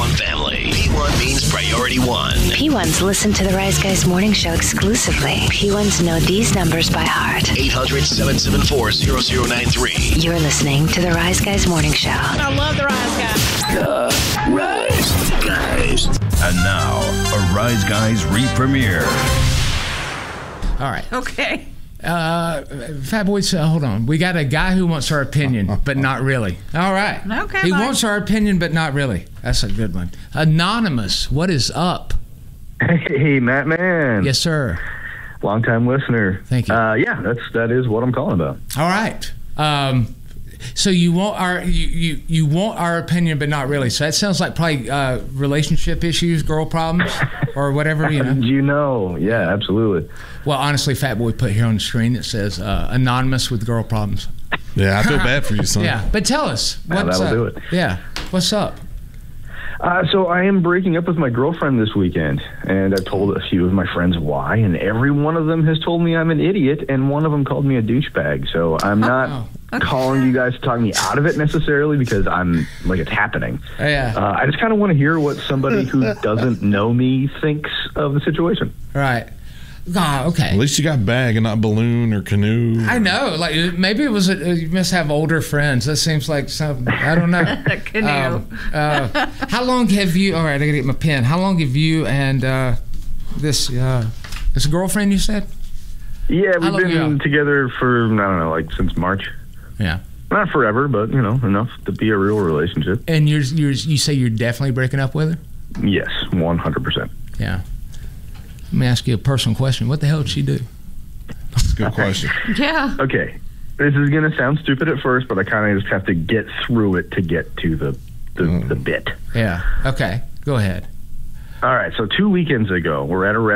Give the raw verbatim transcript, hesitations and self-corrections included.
Armstrong family. P one means priority one. P ones listen to the Rise Guys morning show exclusively. P ones know these numbers by heart. eight hundred, seven seven four, zero zero nine three. You're listening to the Rise Guys morning show. I love the Rise Guys. The Rise Guys. And now, a Rise Guys re-premiere. All right. Okay. Uh, Fat Boys, uh, hold on. We got a guy who wants our opinion, but not really. All right. Okay, He bye. wants our opinion, but not really. That's a good one. Anonymous, what is up? Hey, Matt Man. Yes, sir. Long-time listener. Thank you. Uh, yeah, that's that is what I'm calling about. All right. Um, so you want our you, you you want our opinion, but not really. So that sounds like probably uh, relationship issues, girl problems, or whatever. You know. You know, yeah, absolutely. Well, honestly, Fat Boy put here on the screen it says uh, anonymous with girl problems. Yeah, I feel bad for you, son. Yeah, but tell us Yeah, what's that'll up. do it. Yeah, what's up? Uh, so I am breaking up with my girlfriend this weekend, and I've told a few of my friends why, and every one of them has told me I'm an idiot, and one of them called me a douchebag. So I'm not Oh. calling you guys to talk me out of it necessarily because I'm like it's happening. Yeah. Uh, I just kind of want to hear what somebody who doesn't know me thinks of the situation. Right. Oh, okay. At least you got bag and not balloon or canoe. I know. Like maybe it was. A, you must have older friends. That seems like something. I don't know. Canoe. Um, uh, how long have you? All right, I gotta get my pen. How long have you and uh, this uh, this girlfriend you said? Yeah, How we've long been ago? together for I don't know, like since March. Yeah. Not forever, but you know, enough to be a real relationship. And you're, you're you say you're definitely breaking up with her? Yes, one hundred percent. Yeah. Let me ask you a personal question. What the hell did she do? That's a good question. Yeah. Okay, this is gonna sound stupid at first, but I kind of just have to get through it to get to the the, Mm. the bit. Yeah. Okay. Go ahead. All right, so two weekends ago, we're at a